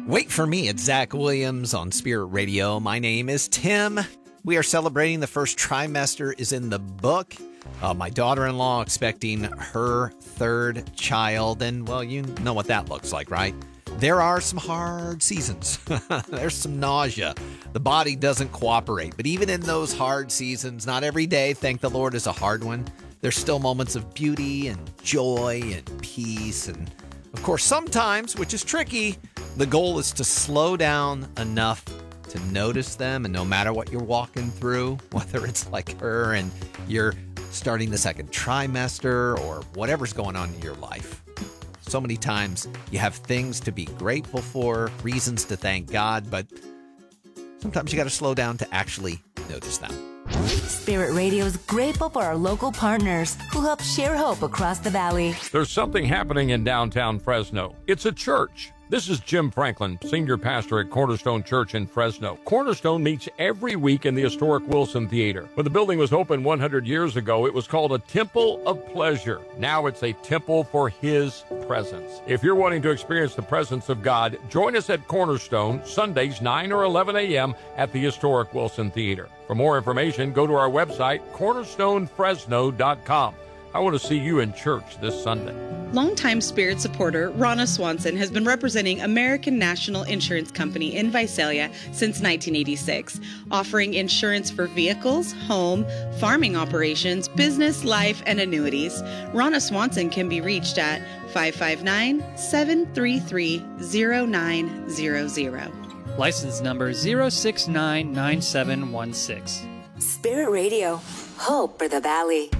Wait for me, it's Zach Williams on Spirit Radio. My name is Tim. We are celebrating the first trimester is in the book. My daughter-in-law expecting her third child. And, well, you know what that looks like, right? There are some hard seasons. There's some nausea. The body doesn't cooperate. But even in those hard seasons, not every day, thank the Lord, is a hard one. There's still moments of beauty and joy and peace. And, of course, sometimes, which is tricky, the goal is to slow down enough to notice them. And no matter what you're walking through, whether it's like her and you're starting the second trimester or whatever's going on in your life, so many times you have things to be grateful for, reasons to thank God, but sometimes you got to slow down to actually notice them. Spirit Radio is grateful for our local partners who help share hope across the valley. There's something happening in downtown Fresno. It's a church. This is Jim Franklin, senior pastor at Cornerstone Church in Fresno. Cornerstone meets every week in the historic Wilson Theater. When the building was opened 100 years ago, it was called a Temple of Pleasure. Now it's a temple for His presence. If you're wanting to experience the presence of God, join us at Cornerstone, Sundays 9 or 11 a.m. at the historic Wilson Theater. For more information, go to our website, cornerstonefresno.com. I want to see you in church this Sunday. Longtime Spirit supporter Ronna Swanson has been representing American National Insurance Company in Visalia since 1986, offering insurance for vehicles, home, farming operations, business, life, and annuities. Ronna Swanson can be reached at 559-733-0900. License number 0699716. Spirit Radio, hope for the valley.